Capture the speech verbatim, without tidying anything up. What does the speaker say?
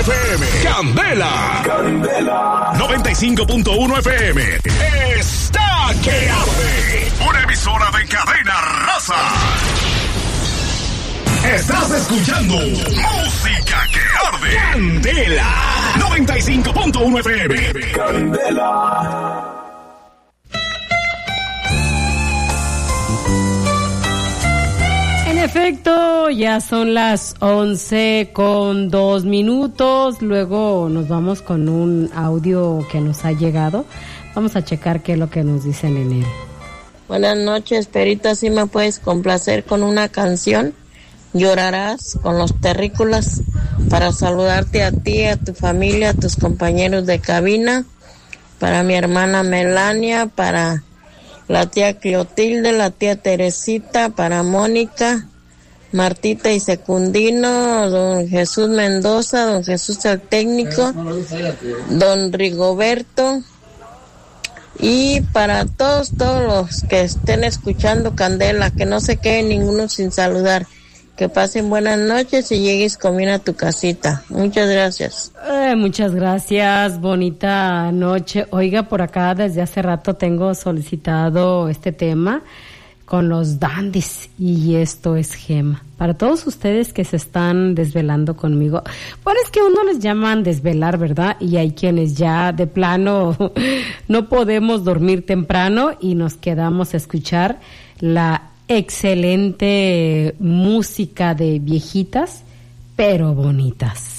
F M. Candela. Candela. noventa y cinco punto uno F M. Está que arde. Una emisora de Cadena Raza. Estás escuchando música que arde. Candela. noventa y cinco punto uno F M. Candela. En efecto, ya son las once con dos minutos. Luego nos vamos con un audio que nos ha llegado. Vamos a checar qué es lo que nos dicen en él. Buenas noches, Perita. ¿Sí me puedes complacer con una canción? Llorarás con los terrícolas, para saludarte a ti, a tu familia, a tus compañeros de cabina, para mi hermana Melania, para la tía Clotilde, la tía Teresita, para Mónica, Martita y Secundino, don Jesús Mendoza, don Jesús el técnico, don Rigoberto, y para todos, todos los que estén escuchando Candela, que no se quede ninguno sin saludar. Que pasen buenas noches y llegues con bien a tu casita. Muchas gracias. Eh, muchas gracias, bonita noche. Oiga, por acá desde hace rato tengo solicitado este tema con los dandies y esto es Gema. Para todos ustedes que se están desvelando conmigo, bueno, es que uno les llaman desvelar, ¿verdad? Y hay quienes ya de plano no podemos dormir temprano y nos quedamos a escuchar la excelente música de viejitas, pero bonitas.